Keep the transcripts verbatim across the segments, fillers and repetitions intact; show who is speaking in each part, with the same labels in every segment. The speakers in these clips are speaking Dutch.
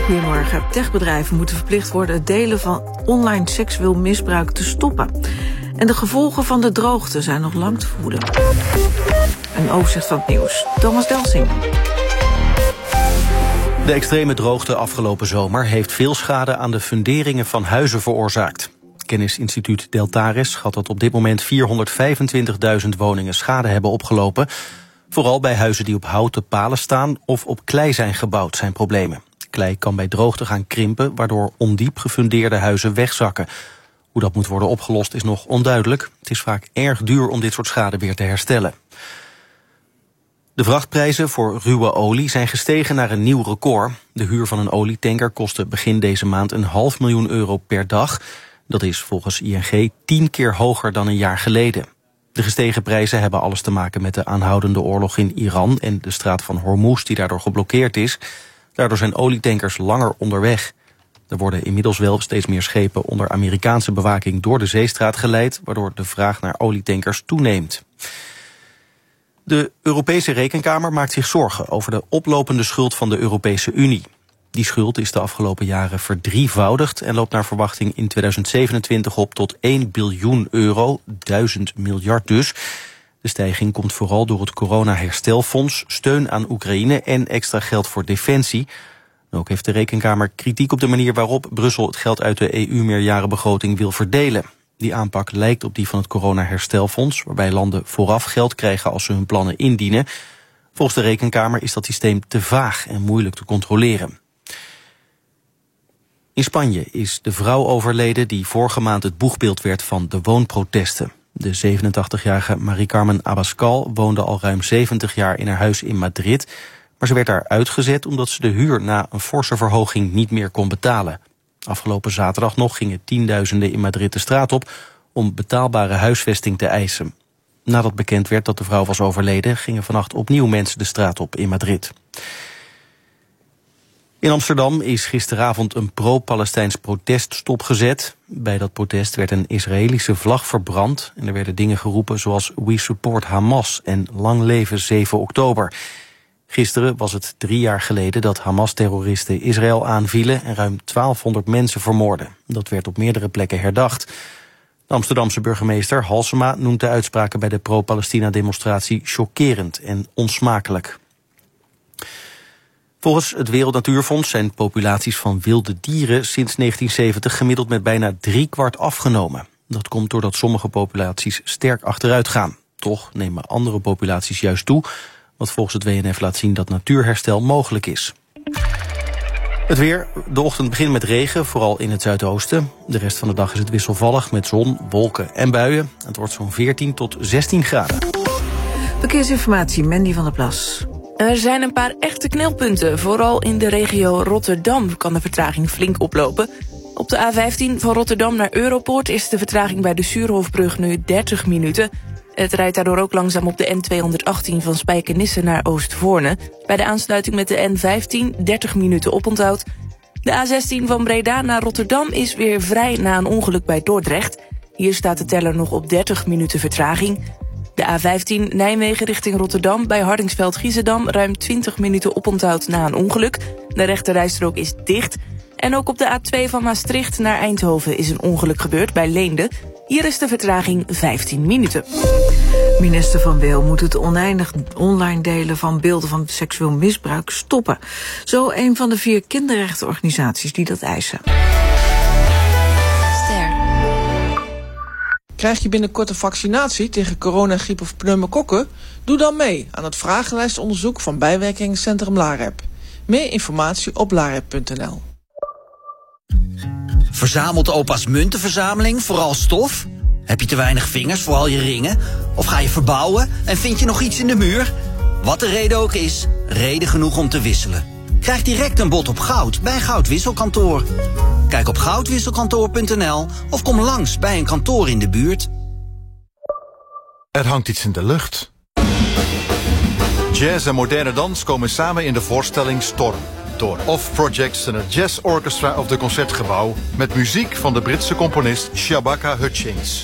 Speaker 1: Goedemorgen. Techbedrijven moeten verplicht worden het delen van online seksueel misbruik te stoppen. En de gevolgen van de droogte zijn nog lang te voelen. Een overzicht van het nieuws. Thomas Delsing.
Speaker 2: De extreme droogte afgelopen zomer heeft veel schade aan de funderingen van huizen veroorzaakt. Kennisinstituut Deltares schat dat op dit moment vierhonderdvijfentwintigduizend woningen schade hebben opgelopen. Vooral bij huizen die op houten palen staan of op klei zijn gebouwd zijn problemen. Klei kan bij droogte gaan krimpen, waardoor ondiep gefundeerde huizen wegzakken. Hoe dat moet worden opgelost is nog onduidelijk. Het is vaak erg duur om dit soort schade weer te herstellen. De vrachtprijzen voor ruwe olie zijn gestegen naar een nieuw record. De huur van een olietanker kostte begin deze maand een half miljoen euro per dag. Dat is volgens I N G tien keer hoger dan een jaar geleden. De gestegen prijzen hebben alles te maken met de aanhoudende oorlog in Iran en de straat van Hormuz die daardoor geblokkeerd is. Daardoor zijn olietankers langer onderweg. Er worden inmiddels wel steeds meer schepen onder Amerikaanse bewaking door de zeestraat geleid, waardoor de vraag naar olietankers toeneemt. De Europese Rekenkamer maakt zich zorgen over de oplopende schuld van de Europese Unie. Die schuld is de afgelopen jaren verdrievoudigd en loopt naar verwachting in tweeduizend zevenentwintig op tot één biljoen euro, duizend miljard dus. De stijging komt vooral door het corona-herstelfonds, steun aan Oekraïne en extra geld voor defensie. Ook heeft de Rekenkamer kritiek op de manier waarop Brussel het geld uit de E U-meerjarenbegroting wil verdelen. Die aanpak lijkt op die van het corona-herstelfonds, waarbij landen vooraf geld krijgen als ze hun plannen indienen. Volgens de Rekenkamer is dat systeem te vaag en moeilijk te controleren. In Spanje is de vrouw overleden die vorige maand het boegbeeld werd van de woonprotesten. De zevenentachtigjarige Marie Carmen Abascal woonde al ruim zeventig jaar in haar huis in Madrid, maar ze werd daar uitgezet omdat ze de huur na een forse verhoging niet meer kon betalen. Afgelopen zaterdag nog gingen tienduizenden in Madrid de straat op om betaalbare huisvesting te eisen. Nadat bekend werd dat de vrouw was overleden, gingen vannacht opnieuw mensen de straat op in Madrid. In Amsterdam is gisteravond een pro-Palestijns protest stopgezet. Bij dat protest werd een Israëlische vlag verbrand en er werden dingen geroepen zoals We support Hamas en Lang leven zeven oktober. Gisteren was het drie jaar geleden dat Hamas-terroristen Israël aanvielen en ruim twaalfhonderd mensen vermoorden. Dat werd op meerdere plekken herdacht. De Amsterdamse burgemeester Halsema noemt de uitspraken bij de pro-Palestina-demonstratie chockerend en onsmakelijk. Volgens het Wereld Natuurfonds zijn populaties van wilde dieren sinds negentien zeventig gemiddeld met bijna driekwart afgenomen. Dat komt doordat sommige populaties sterk achteruit gaan. Toch nemen andere populaties juist toe, wat volgens het W N F laat zien dat natuurherstel mogelijk is. Het weer. De ochtend begint met regen, vooral in het zuidoosten. De rest van de dag is het wisselvallig met zon, wolken en buien. Het wordt zo'n veertien tot zestien graden.
Speaker 1: Verkeersinformatie, Mandy van der Plas.
Speaker 3: Er zijn een paar echte knelpunten. Vooral in de regio Rotterdam kan de vertraging flink oplopen. Op de A vijftien van Rotterdam naar Europoort is de vertraging bij de Suurhofbrug nu dertig minuten. Het rijdt daardoor ook langzaam op de N tweehonderdachttien van Spijkenisse naar Oostvoorne. Bij de aansluiting met de N vijftien dertig minuten oponthoud. De A zestien van Breda naar Rotterdam is weer vrij na een ongeluk bij Dordrecht. Hier staat de teller nog op dertig minuten vertraging. De A vijftien Nijmegen richting Rotterdam bij Hardingsveld-Giessendam ruim twintig minuten oponthoud na een ongeluk. De rechterrijstrook is dicht. En ook op de A twee van Maastricht naar Eindhoven is een ongeluk gebeurd bij Leende. Hier is de vertraging vijftien minuten.
Speaker 1: Minister Van Wil moet het oneindig online delen van beelden van seksueel misbruik stoppen. Zo een van de vier kinderrechtenorganisaties die dat eisen.
Speaker 4: Ster. Krijg je binnenkort een vaccinatie tegen corona, griep of pneumokokken? Doe dan mee aan het vragenlijstonderzoek van bijwerkingencentrum LAREP. Meer informatie op larep punt n l.
Speaker 5: Verzamelt opa's muntenverzameling vooral stof? Heb je te weinig vingers voor al je ringen? Of ga je verbouwen en vind je nog iets in de muur? Wat de reden ook is, reden genoeg om te wisselen. Krijg direct een bod op goud bij Goudwisselkantoor. Kijk op goudwisselkantoor punt n l of kom langs bij een kantoor in de buurt.
Speaker 6: Er hangt iets in de lucht. Jazz en moderne dans komen samen in de voorstelling Storm. Door Off Projects en het Jazz Orchestra of de Concertgebouw met muziek van de Britse componist Shabaka Hutchings.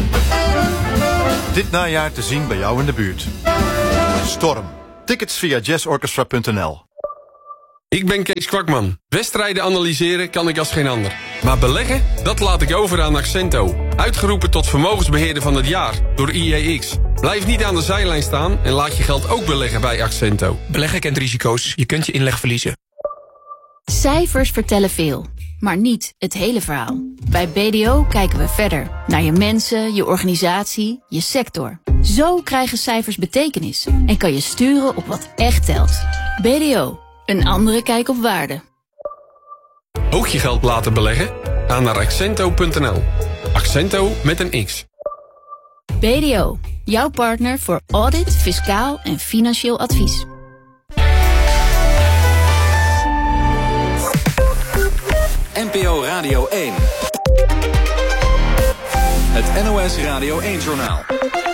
Speaker 6: Dit najaar te zien bij jou in de buurt. Storm. Tickets via jazz orchestra punt n l.
Speaker 7: Ik ben Kees Kwakman. Wedstrijden analyseren kan ik als geen ander. Maar beleggen, dat laat ik over aan Accento. Uitgeroepen tot vermogensbeheerder van het jaar door I E X. Blijf niet aan de zijlijn staan en laat je geld ook beleggen bij Accento.
Speaker 8: Beleggen kent risico's. Je kunt je inleg verliezen.
Speaker 9: Cijfers vertellen veel, maar niet het hele verhaal. Bij B D O kijken we verder. Naar je mensen, je organisatie, je sector. Zo krijgen cijfers betekenis. En kan je sturen op wat echt telt. B D O. Een andere kijk op waarde.
Speaker 7: Ook je geld laten beleggen? Ga naar accento punt n l. Accento met een X.
Speaker 9: B D O. Jouw partner voor audit, fiscaal en financieel advies.
Speaker 10: N P O Radio één. Het N O S Radio één-journaal.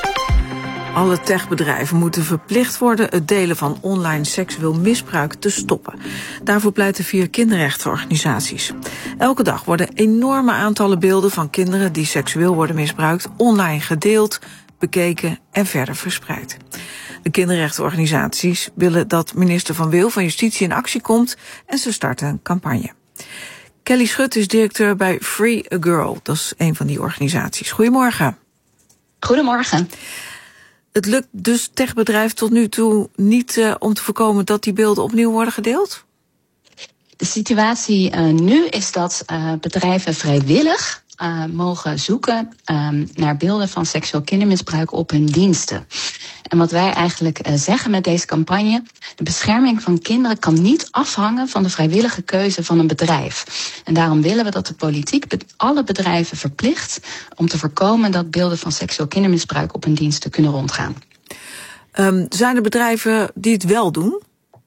Speaker 1: Alle techbedrijven moeten verplicht worden het delen van online seksueel misbruik te stoppen. Daarvoor pleiten vier kinderrechtenorganisaties. Elke dag worden enorme aantallen beelden van kinderen die seksueel worden misbruikt online gedeeld, bekeken en verder verspreid. De kinderrechtenorganisaties willen dat minister Van Wil van Justitie in actie komt en ze starten een campagne. Kelly Schut is directeur bij Free a Girl. Dat is een van die organisaties. Goedemorgen.
Speaker 11: Goedemorgen.
Speaker 1: Het lukt dus techbedrijven tot nu toe niet uh, om te voorkomen dat die beelden opnieuw worden gedeeld?
Speaker 11: De situatie uh, nu is dat uh, bedrijven vrijwillig uh, mogen zoeken uh, naar beelden van seksueel kindermisbruik op hun diensten. En wat wij eigenlijk uh, zeggen met deze campagne, de bescherming van kinderen kan niet afhangen van de vrijwillige keuze van een bedrijf. En daarom willen we dat de politiek alle bedrijven verplicht om te voorkomen dat beelden van seksueel kindermisbruik op hun diensten kunnen rondgaan.
Speaker 1: Um, zijn er bedrijven die het wel doen?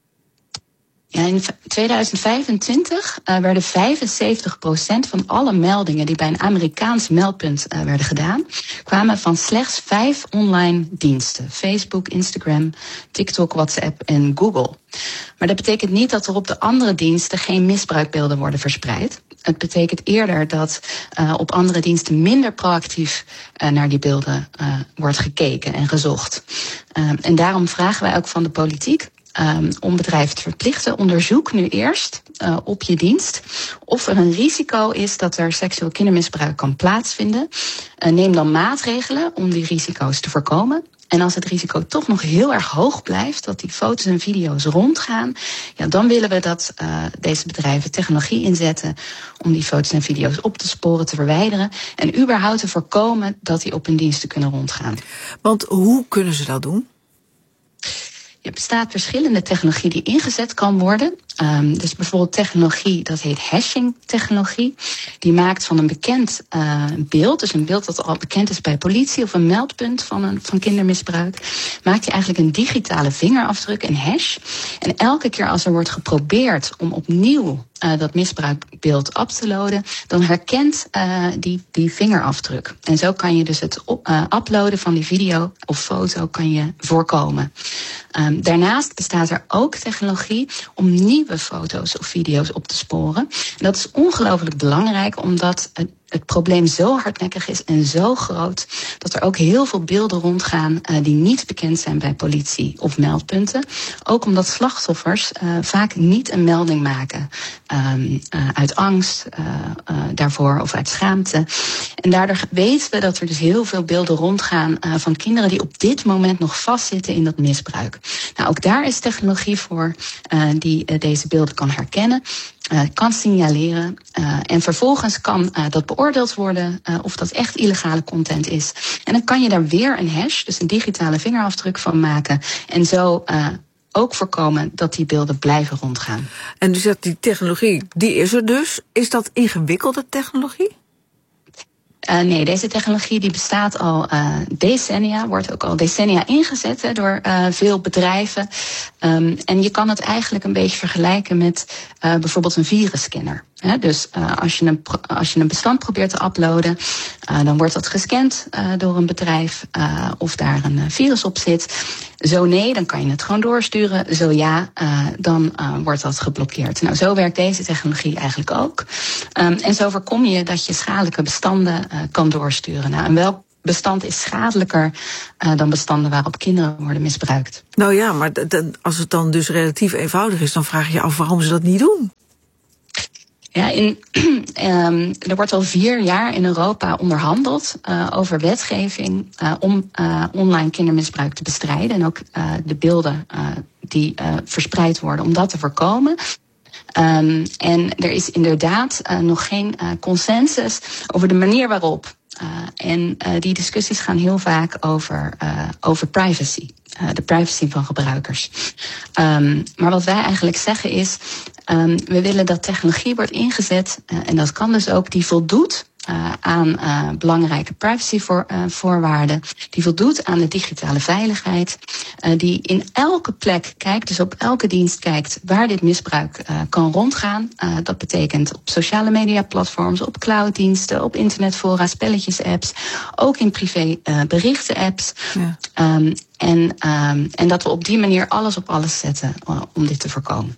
Speaker 11: Ja, in tweeduizend vijfentwintig uh, werden vijfenzeventig procent van alle meldingen die bij een Amerikaans meldpunt uh, werden gedaan, kwamen van slechts vijf online diensten. Facebook, Instagram, TikTok, WhatsApp en Google. Maar dat betekent niet dat er op de andere diensten geen misbruikbeelden worden verspreid. Het betekent eerder dat uh, op andere diensten minder proactief uh, naar die beelden uh, wordt gekeken en gezocht. Uh, en daarom vragen wij ook van de politiek Um, om bedrijven te verplichten, onderzoek nu eerst uh, op je dienst of er een risico is dat er seksueel kindermisbruik kan plaatsvinden. Uh, neem dan maatregelen om die risico's te voorkomen. En als het risico toch nog heel erg hoog blijft, dat die foto's en video's rondgaan, ja, dan willen we dat uh, deze bedrijven technologie inzetten om die foto's en video's op te sporen, te verwijderen en überhaupt te voorkomen dat die op hun diensten kunnen rondgaan.
Speaker 1: Want hoe kunnen ze dat doen?
Speaker 11: Er bestaat verschillende technologie die ingezet kan worden. Um, dus bijvoorbeeld technologie, dat heet hashing-technologie. Die maakt van een bekend uh, beeld, dus een beeld dat al bekend is bij politie of een meldpunt van, een, van kindermisbruik, maakt hij eigenlijk een digitale vingerafdruk, een hash. En elke keer als er wordt geprobeerd om opnieuw uh, dat misbruikbeeld up te loaden, dan herkent uh, die, die vingerafdruk. En zo kan je dus het op, uh, uploaden van die video of foto kan je voorkomen. Um, daarnaast bestaat er ook technologie om nieuwe foto's of video's op te sporen. En dat is ongelooflijk belangrijk, omdat het, het probleem zo hardnekkig is en zo groot dat er ook heel veel beelden rondgaan uh, die niet bekend zijn bij politie of meldpunten. Ook omdat slachtoffers uh, vaak niet een melding maken um, uh, uit angst uh, uh, daarvoor of uit schaamte. En daardoor weten we dat er dus heel veel beelden rondgaan uh, van kinderen die op dit moment nog vastzitten in dat misbruik. Nou, ook daar is technologie voor uh, die uh, deze beelden kan herkennen. Uh, kan signaleren uh, en vervolgens kan uh, dat beoordeeld worden uh, of dat echt illegale content is. En dan kan je daar weer een hash, dus een digitale vingerafdruk van maken en zo uh, ook voorkomen dat die beelden blijven rondgaan.
Speaker 1: En dus dat die technologie, die is er dus. Is dat ingewikkelde technologie?
Speaker 11: Uh, nee, deze technologie die bestaat al uh, decennia, wordt ook al decennia ingezet hè, door uh, veel bedrijven. Um, en je kan het eigenlijk een beetje vergelijken met uh, bijvoorbeeld een virusscanner. Hè? Dus uh, als, je een, als je een bestand probeert te uploaden, uh, dan wordt dat gescand uh, door een bedrijf uh, of daar een uh, virus op zit. Zo nee, dan kan je het gewoon doorsturen. Zo ja, uh, dan uh, wordt dat geblokkeerd. Nou, zo werkt deze technologie eigenlijk ook. Um, en zo voorkom je dat je schadelijke bestanden uh, kan doorsturen. Nou, en welk bestand is schadelijker uh, dan bestanden waarop kinderen worden misbruikt.
Speaker 1: Nou ja, maar d- d- als het dan dus relatief eenvoudig is, dan vraag je je af waarom ze dat niet doen.
Speaker 11: Ja, in, um, er wordt al vier jaar in Europa onderhandeld uh, over wetgeving uh, om uh, online kindermisbruik te bestrijden. En ook uh, de beelden uh, die uh, verspreid worden, om dat te voorkomen. Um, en er is inderdaad uh, nog geen uh, consensus over de manier waarop. Uh, en uh, die discussies gaan heel vaak over, uh, over privacy. Uh, de privacy van gebruikers. Um, maar wat wij eigenlijk zeggen is, um, we willen dat technologie wordt ingezet, uh, en dat kan dus ook, die voldoet uh, aan uh, belangrijke privacyvoorwaarden, uh, die voldoet aan de digitale veiligheid, uh, die in elke plek kijkt, dus op elke dienst kijkt waar dit misbruik uh, kan rondgaan. Uh, dat betekent op sociale media platforms, op clouddiensten, op internetfora, spelletjes apps, ook in privé uh, berichten apps. Ja. Um, En, um, en dat we op die manier alles op alles zetten uh, om dit te voorkomen.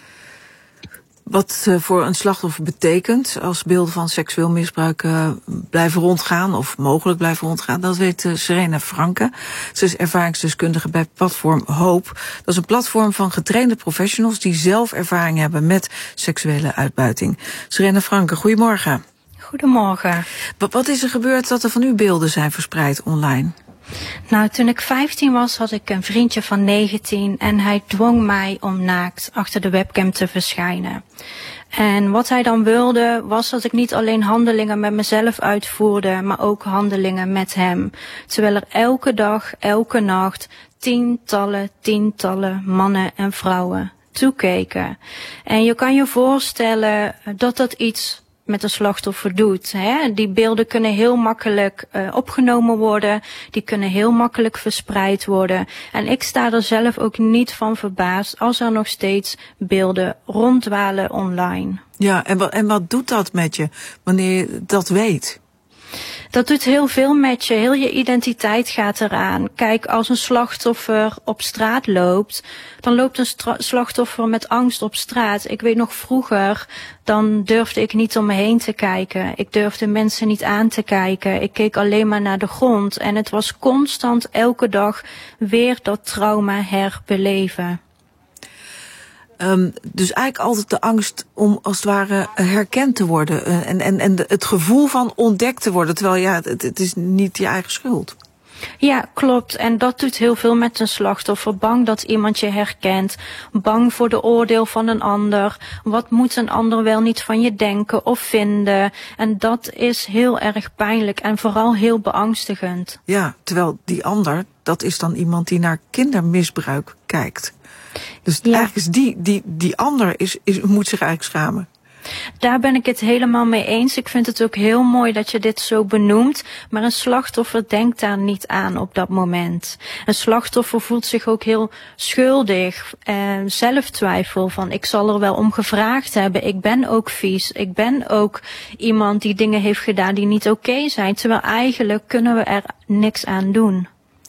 Speaker 1: Wat uh, voor een slachtoffer betekent als beelden van seksueel misbruik uh, blijven rondgaan of mogelijk blijven rondgaan, dat weet uh, Serena Franke. Ze is ervaringsdeskundige bij platform Hoop. Dat is een platform van getrainde professionals die zelf ervaring hebben met seksuele uitbuiting. Serena Franke, goedemorgen.
Speaker 12: Goedemorgen.
Speaker 1: Wat, wat is er gebeurd dat er van u beelden zijn verspreid online?
Speaker 12: Nou, toen ik vijftien was, had ik een vriendje van negentien en hij dwong mij om naakt achter de webcam te verschijnen. En wat hij dan wilde, was dat ik niet alleen handelingen met mezelf uitvoerde, maar ook handelingen met hem. Terwijl er elke dag, elke nacht, tientallen, tientallen mannen en vrouwen toekeken. En je kan je voorstellen dat dat iets met een slachtoffer doet. Hè? Die beelden kunnen heel makkelijk uh, opgenomen worden. Die kunnen heel makkelijk verspreid worden. En ik sta er zelf ook niet van verbaasd als er nog steeds beelden ronddwalen online.
Speaker 1: Ja, en wat, en wat doet dat met je wanneer je dat weet?
Speaker 12: Dat doet heel veel met je. Heel je identiteit gaat eraan. Kijk, als een slachtoffer op straat loopt, dan loopt een stra- slachtoffer met angst op straat. Ik weet nog vroeger, dan durfde ik niet om me heen te kijken. Ik durfde mensen niet aan te kijken. Ik keek alleen maar naar de grond. En het was constant elke dag weer dat trauma herbeleven.
Speaker 1: Um, dus eigenlijk altijd de angst om als het ware herkend te worden. Uh, en, en, en de, het gevoel van ontdekt te worden. Terwijl ja, het, het is niet je eigen schuld.
Speaker 12: Ja, klopt. En dat doet heel veel met een slachtoffer. Bang dat iemand je herkent. Bang voor de oordeel van een ander. Wat moet een ander wel niet van je denken of vinden? En dat is heel erg pijnlijk en vooral heel beangstigend.
Speaker 1: Ja, terwijl die ander, dat is dan iemand die naar kindermisbruik kijkt. Dus ja. eigenlijk is die, die, die ander is, is, moet zich eigenlijk schamen.
Speaker 12: Daar ben ik het helemaal mee eens. Ik vind het ook heel mooi dat je dit zo benoemt. Maar een slachtoffer denkt daar niet aan op dat moment. Een slachtoffer voelt zich ook heel schuldig. Eh, zelftwijfel van ik zal er wel om gevraagd hebben. Ik ben ook vies. Ik ben ook iemand die dingen heeft gedaan die niet oké okay zijn. Terwijl eigenlijk kunnen we er niks aan doen.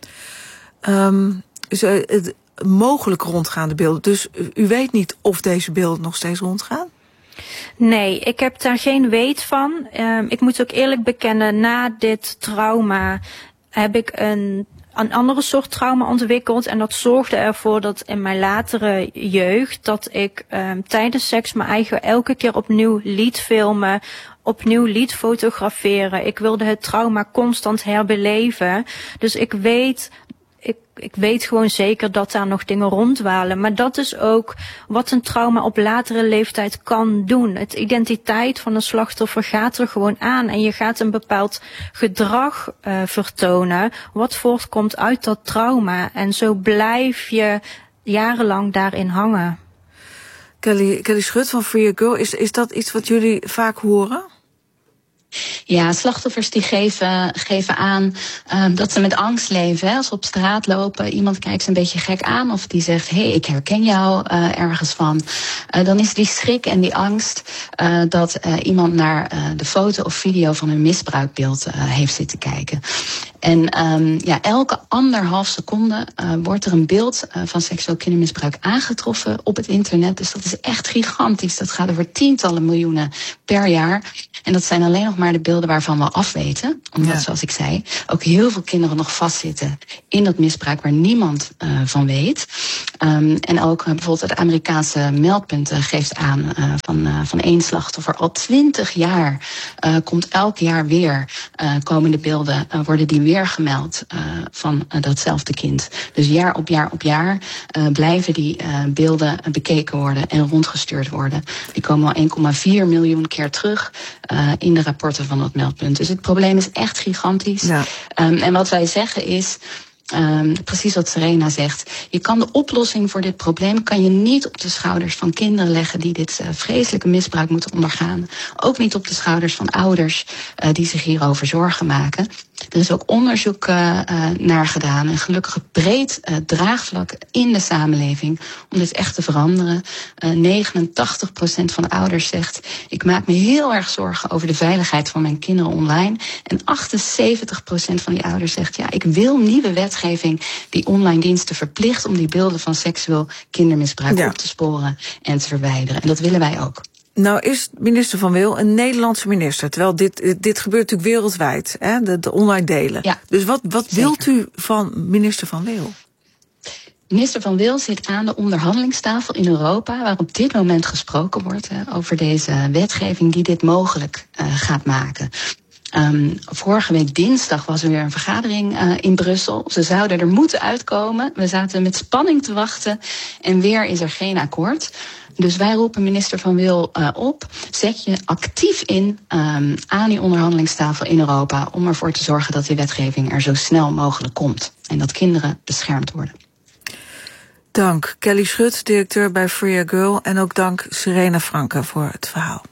Speaker 1: Um, dus, uh, het, mogelijk rondgaande beelden. Dus u weet niet of deze beelden nog steeds rondgaan?
Speaker 12: Nee, ik heb daar geen weet van. Um, ik moet ook eerlijk bekennen, na dit trauma heb ik een, een andere soort trauma ontwikkeld. En dat zorgde ervoor dat in mijn latere jeugd, dat ik um, tijdens seks mijn eigen elke keer opnieuw liet filmen, opnieuw liet fotograferen. Ik wilde het trauma constant herbeleven. Dus ik weet... Ik, ik weet gewoon zeker dat daar nog dingen ronddwalen. Maar dat is ook wat een trauma op latere leeftijd kan doen. Het identiteit van een slachtoffer gaat er gewoon aan. En je gaat een bepaald gedrag uh, vertonen wat voortkomt uit dat trauma. En zo blijf je jarenlang daarin hangen.
Speaker 1: Kelly, Kelly Schut van Free Your Girl, is, is dat iets wat jullie vaak horen?
Speaker 11: Ja, slachtoffers die geven, geven aan uh, dat ze met angst leven. Hè. Als ze op straat lopen, iemand kijkt ze een beetje gek aan of die zegt, hé, hey, ik herken jou uh, ergens van. Uh, dan is die schrik en die angst uh, dat uh, iemand naar uh, de foto of video van een misbruikbeeld uh, heeft zitten kijken. En um, ja, elke anderhalf seconde uh, wordt er een beeld uh, van seksueel kindermisbruik aangetroffen op het internet. Dus dat is echt gigantisch. Dat gaat over tientallen miljoenen per jaar. En dat zijn alleen nog maar de beelden waarvan we afweten. Omdat, ja. zoals ik zei, ook heel veel kinderen nog vastzitten in dat misbruik waar niemand uh, van weet. Um, en ook uh, bijvoorbeeld het Amerikaanse meldpunt uh, geeft aan uh, van, uh, van één slachtoffer. Al twintig jaar uh, komt elk jaar weer uh, komende beelden, uh, worden die weer gemeld uh, van uh, datzelfde kind. Dus jaar op jaar op jaar uh, blijven die uh, beelden bekeken worden en rondgestuurd worden. Die komen al één komma vier miljoen keer terug uh, in de rapporten van dat meldpunt. Dus het probleem is echt gigantisch. Ja. Um, en wat wij zeggen is, Um, precies wat Serena zegt. Je kan de oplossing voor dit probleem kan je niet op de schouders van kinderen leggen die dit uh, vreselijke misbruik moeten ondergaan. Ook niet op de schouders van ouders uh, die zich hierover zorgen maken. Er is ook onderzoek uh, uh, naar gedaan en gelukkig breed uh, draagvlak in de samenleving om dit echt te veranderen. Uh, negenentachtig procent van de ouders zegt, ik maak me heel erg zorgen over de veiligheid van mijn kinderen online. En achtenzeventig procent van die ouders zegt, ja, ik wil nieuwe wetgeving die online diensten verplicht om die beelden van seksueel kindermisbruik ja. op te sporen en te verwijderen. En dat willen wij ook.
Speaker 1: Nou is minister Van Wil een Nederlandse minister, terwijl dit, dit gebeurt natuurlijk wereldwijd, hè, de, de online delen. Ja, dus wat, wat wilt u van minister Van Wil?
Speaker 11: Minister Van Wil zit aan de onderhandelingstafel in Europa, waar op dit moment gesproken wordt hè, over deze wetgeving die dit mogelijk uh, gaat maken. Um, vorige week dinsdag was er weer een vergadering uh, in Brussel. Ze zouden er moeten uitkomen. We zaten met spanning te wachten en weer is er geen akkoord. Dus wij roepen minister Van Wil uh, op, zet je actief in um, aan die onderhandelingstafel in Europa om ervoor te zorgen dat die wetgeving er zo snel mogelijk komt en dat kinderen beschermd worden.
Speaker 1: Dank Kelly Schut, directeur bij Free a Girl, en ook dank Serena Franke voor het verhaal.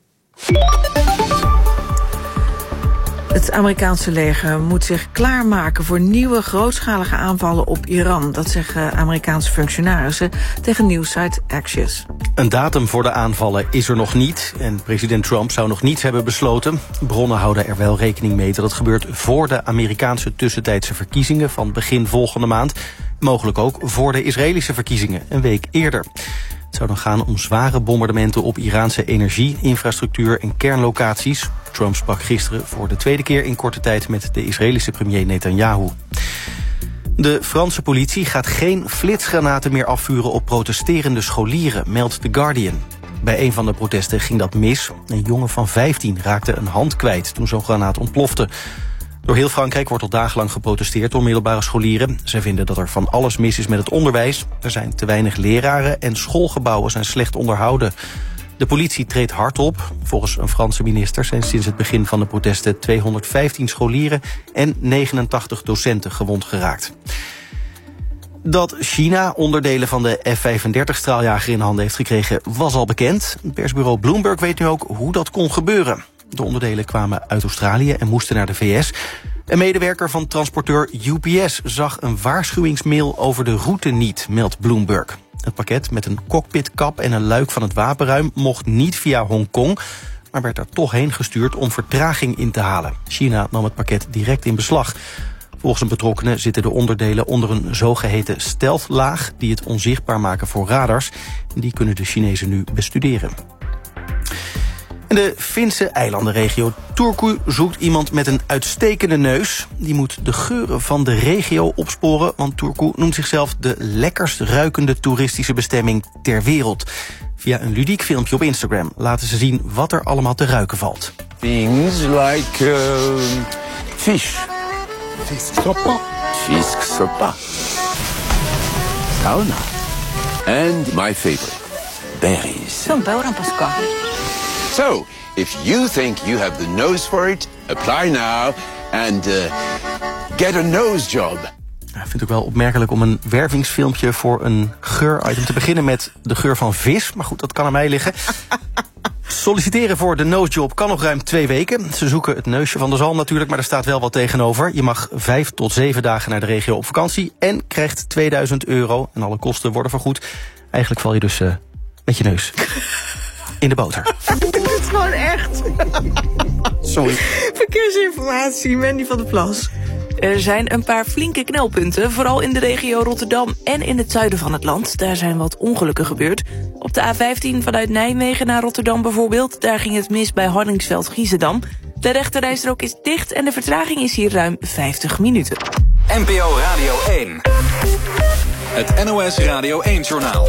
Speaker 1: Het Amerikaanse leger moet zich klaarmaken voor nieuwe grootschalige aanvallen op Iran. Dat zeggen Amerikaanse functionarissen tegen nieuwssite Axios.
Speaker 2: Een datum voor de aanvallen is er nog niet en president Trump zou nog niets hebben besloten. Bronnen houden er wel rekening mee dat het gebeurt voor de Amerikaanse tussentijdse verkiezingen van begin volgende maand. Mogelijk ook voor de Israëlische verkiezingen een week eerder. Het zou dan gaan om zware bombardementen op Iraanse energie, infrastructuur en kernlocaties. Trump sprak gisteren voor de tweede keer in korte tijd met de Israëlische premier Netanyahu. De Franse politie gaat geen flitsgranaten meer afvuren op protesterende scholieren, meldt The Guardian. Bij een van de protesten ging dat mis. Een jongen van vijftien raakte een hand kwijt toen zo'n granaat ontplofte. Door heel Frankrijk wordt al dagenlang geprotesteerd door middelbare scholieren. Zij vinden dat er van alles mis is met het onderwijs. Er zijn te weinig leraren en schoolgebouwen zijn slecht onderhouden. De politie treedt hard op. Volgens een Franse minister zijn sinds het begin van de protesten tweehonderdvijftien scholieren en negenentachtig docenten gewond geraakt. Dat China onderdelen van de F vijfendertig-straaljager in handen heeft gekregen was al bekend. Persbureau Bloomberg weet nu ook hoe dat kon gebeuren. De onderdelen kwamen uit Australië en moesten naar de V S. Een medewerker van transporteur U P S zag een waarschuwingsmail over de route niet, meldt Bloomberg. Het pakket met een cockpitkap en een luik van het wapenruim mocht niet via Hongkong, maar werd er toch heen gestuurd om vertraging in te halen. China nam het pakket direct in beslag. Volgens een betrokkenen zitten de onderdelen onder een zogeheten stealthlaag die het onzichtbaar maken voor radars. Die kunnen de Chinezen nu bestuderen. In de Finse eilandenregio Turku zoekt iemand met een uitstekende neus. Die moet de geuren van de regio opsporen, want Turku noemt zichzelf de lekkerst ruikende toeristische bestemming ter wereld. Via een ludiek filmpje op Instagram laten ze zien wat er allemaal te ruiken valt.
Speaker 13: Things like uh, fish. Fisksopa. Fisksopa. Sauna. And my favorite, berries.
Speaker 14: Zo'n boran Pascal.
Speaker 13: So, if you think you have the nose for it, apply now and uh, get a nose job.
Speaker 2: Ja, ik vind het ook wel opmerkelijk om een wervingsfilmpje voor een geuritem te beginnen met de geur van vis. Maar goed, dat kan aan mij liggen. Solliciteren voor de nosejob kan nog ruim twee weken. Ze zoeken het neusje van de zalm natuurlijk, maar er staat wel wat tegenover. Je mag vijf tot zeven dagen naar de regio op vakantie en krijgt tweeduizend euro. En alle kosten worden vergoed. Eigenlijk val je dus uh, met je neus in de boter.
Speaker 1: Dit is gewoon echt.
Speaker 2: Sorry.
Speaker 1: Verkeersinformatie, Mandy van der Plas.
Speaker 3: Er zijn een paar flinke knelpunten, vooral in de regio Rotterdam en in het zuiden van het land. Daar zijn wat ongelukken gebeurd. Op de A vijftien vanuit Nijmegen naar Rotterdam bijvoorbeeld, daar ging het mis bij Hardingsveld-Giessendam. De rechterrijstrook is dicht en de vertraging is hier ruim vijftig minuten.
Speaker 10: N P O Radio één. Het N O S Radio één-journaal.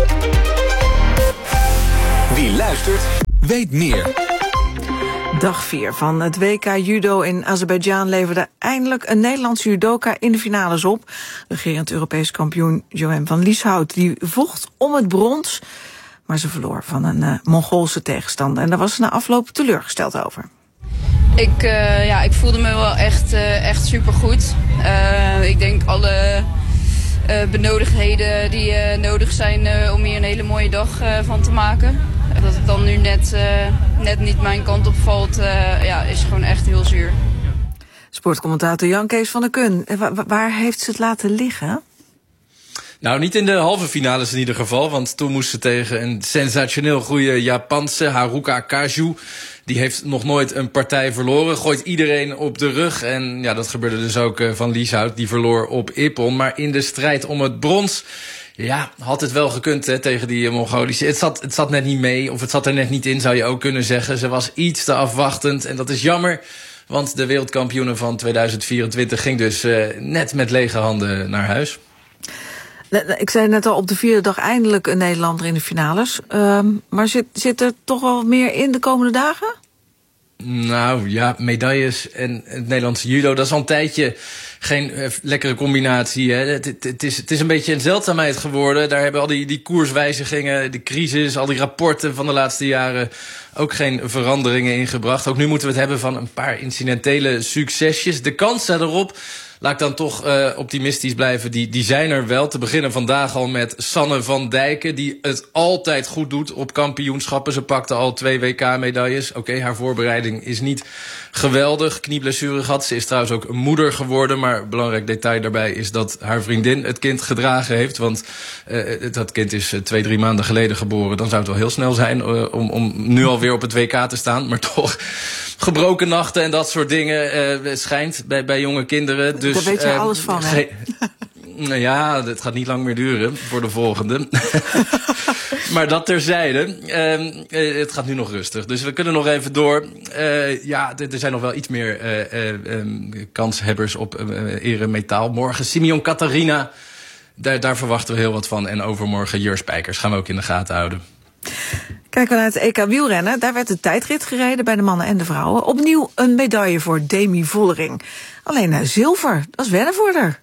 Speaker 10: Wie luistert, weet meer.
Speaker 1: Dag vier van het W K Judo in Azerbeidzjan leverde eindelijk een Nederlandse judoka in de finales op. Regerend Europees kampioen Joëm van Lieshout die vocht om het brons, maar ze verloor van een uh, Mongoolse tegenstander. En daar was ze na afloop teleurgesteld over.
Speaker 14: Ik, uh, ja, ik voelde me wel echt, uh, echt supergoed. Uh, ik denk alle uh, benodigdheden die uh, nodig zijn uh, om hier een hele mooie dag uh, van te maken. Dat het dan nu net, uh, net niet mijn kant op valt, uh, ja, is gewoon echt heel zuur.
Speaker 1: Sportcommentator Jan Kees van der Kun. Waar, waar heeft ze het laten liggen?
Speaker 15: Nou, niet in de halve finales in ieder geval. Want toen moest ze tegen een sensationeel goede Japanse, Haruka Kaju. Die heeft nog nooit een partij verloren. Gooit iedereen op de rug. En ja, dat gebeurde dus ook uh, van Lieshout. Die verloor op Ippon. Maar in de strijd om het brons, ja, had het wel gekund hè, tegen die Mongolische. Het zat, het zat net niet mee, of het zat er net niet in, zou je ook kunnen zeggen. Ze was iets te afwachtend en dat is jammer. Want de wereldkampioene van tweeduizend vierentwintig ging dus uh, net met lege handen naar huis.
Speaker 1: Ik zei net al, op de vierde dag eindelijk een Nederlander in de finales. Um, maar zit, zit er toch wel meer in de komende dagen?
Speaker 15: Nou ja, medailles en het Nederlandse judo, dat is al een tijdje geen uh, lekkere combinatie. Hè. Het, het, het, is, het is een beetje een zeldzaamheid geworden. Daar hebben al die, die koerswijzigingen, de crisis, al die rapporten van de laatste jaren ook geen veranderingen ingebracht. Ook nu moeten we het hebben van een paar incidentele succesjes. De kansen erop, laat ik dan toch uh, optimistisch blijven, die, die zijn er wel. Te beginnen vandaag al met Sanne van Dijken, die het altijd goed doet op kampioenschappen. Ze pakte al twee W K-medailles. Oké, okay, haar voorbereiding is niet geweldig. Knieblessure gehad. Ze is trouwens ook moeder geworden. Maar een belangrijk detail daarbij is dat haar vriendin het kind gedragen heeft. Want uh, dat kind is uh, twee, drie maanden geleden geboren. Dan zou het wel heel snel zijn uh, om, om nu alweer op het W K te staan. Maar toch, gebroken nachten en dat soort dingen uh, schijnt bij, bij jonge kinderen. Dus,
Speaker 1: daar weet je uh, alles van, hè?
Speaker 15: Ge- Nou ja, het gaat niet lang meer duren voor de volgende. Maar dat terzijde. Uh, het gaat nu nog rustig. Dus we kunnen nog even door. Uh, ja, er zijn nog wel iets meer uh, uh, um, kanshebbers op uh, ere metaal. Morgen Simeon Catharina. Daar, daar verwachten we heel wat van. En overmorgen Jur Spijkers gaan we ook in de gaten houden.
Speaker 1: Kijken we naar het E K wielrennen. Daar werd de tijdrit gereden bij de mannen en de vrouwen. Opnieuw een medaille voor Demi Vollering. Alleen uh, zilver, dat is wennen voor haar.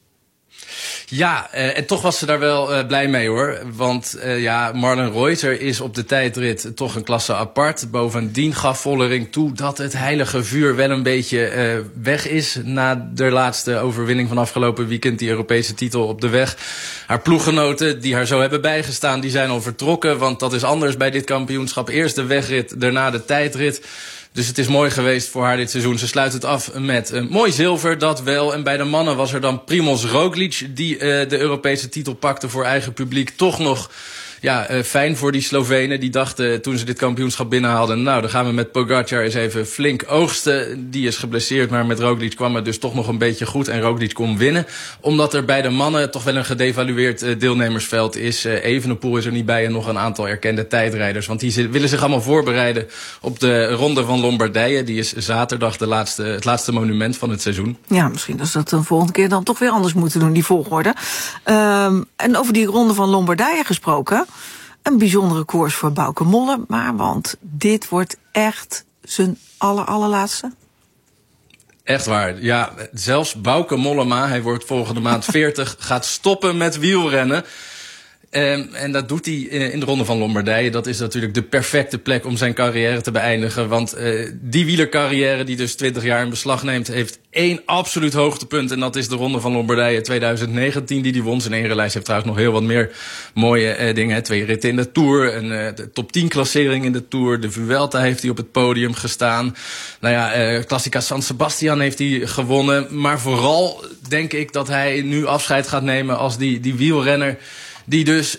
Speaker 15: Ja, uh, en toch was ze daar wel uh, blij mee hoor. Want uh, ja, Marlen Reuter is op de tijdrit toch een klasse apart. Bovendien gaf Vollering toe dat het heilige vuur wel een beetje uh, weg is. Na de laatste overwinning van afgelopen weekend, die Europese titel op de weg. Haar ploeggenoten die haar zo hebben bijgestaan, die zijn al vertrokken. Want dat is anders bij dit kampioenschap. Eerst de wegrit, daarna de tijdrit. Dus het is mooi geweest voor haar dit seizoen. Ze sluit het af met een mooi zilver, dat wel. En bij de mannen was er dan Primož Roglič, die uh, de Europese titel pakte voor eigen publiek. Toch nog ja, uh, fijn voor die Slovenen. Die dachten toen ze dit kampioenschap binnenhaalden, nou, dan gaan we met Pogačar eens even flink oogsten. Die is geblesseerd, maar met Roglič kwam het dus toch nog een beetje goed. En Roglič kon winnen. Omdat er bij de mannen toch wel een gedevalueerd uh, deelnemersveld is. Uh, Evenepoel is er niet bij en nog een aantal erkende tijdrijders. Want die z- willen zich allemaal voorbereiden op de Ronde van Lombardije. Die is zaterdag de laatste, het laatste monument van het seizoen.
Speaker 1: Ja, misschien dat ze dat de volgende keer dan toch weer anders moeten doen, die volgorde. Um, en over die Ronde van Lombardije gesproken. Een bijzondere koers voor Bauke Mollema, want dit wordt echt zijn aller, allerlaatste.
Speaker 15: Echt waar, ja. Zelfs Bauke Mollema, hij wordt volgende maand veertig, gaat stoppen met wielrennen. Um, en dat doet hij in de Ronde van Lombardije. Dat is natuurlijk de perfecte plek om zijn carrière te beëindigen. Want uh, die wielercarrière die dus twintig jaar in beslag neemt, heeft één absoluut hoogtepunt. En dat is de Ronde van Lombardije twintig negentien die die won. Zijn erenlijst heeft trouwens nog heel wat meer mooie uh, dingen. Hè. Twee ritten in de Tour, een uh, de top tien klassering in de Tour. De Vuelta heeft hij op het podium gestaan. Nou ja, uh, Classica San Sebastian heeft hij gewonnen. Maar vooral denk ik dat hij nu afscheid gaat nemen als die, die wielrenner die dus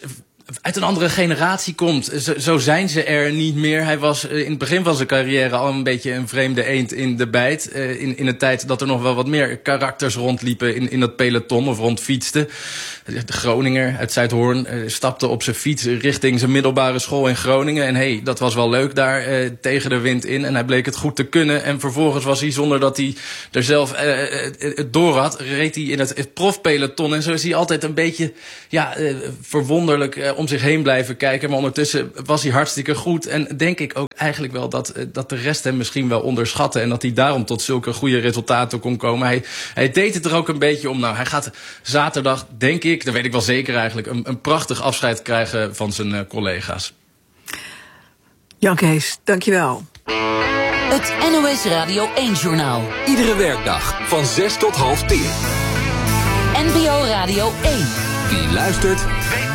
Speaker 15: uit een andere generatie komt. Zo, zo zijn ze er niet meer. Hij was uh, in het begin van zijn carrière al een beetje een vreemde eend in de bijt. Uh, in, in een tijd dat er nog wel wat meer karakters rondliepen in, in dat peloton of rondfietsten. De Groninger uit Zuidhoorn uh, stapte op zijn fiets richting zijn middelbare school in Groningen. En hey, dat was wel leuk daar uh, tegen de wind in. En hij bleek het goed te kunnen. En vervolgens was hij, zonder dat hij er zelf uh, het door had, reed hij in het, het profpeloton. En zo is hij altijd een beetje ja, uh, verwonderlijk uh, om zich heen blijven kijken. Maar ondertussen was hij hartstikke goed. En denk ik ook eigenlijk wel dat, uh, dat de rest hem misschien wel onderschatte. En dat hij daarom tot zulke goede resultaten kon komen. Hij, hij deed het er ook een beetje om. Nou, hij gaat zaterdag, denk ik, dat weet ik wel zeker eigenlijk, een, een prachtig afscheid krijgen van zijn uh, collega's.
Speaker 1: Jan Kees, dankjewel.
Speaker 16: Het N O S Radio één-journaal.
Speaker 10: Iedere werkdag van zes tot half tien.
Speaker 16: N P O Radio één.
Speaker 10: Wie luistert, weet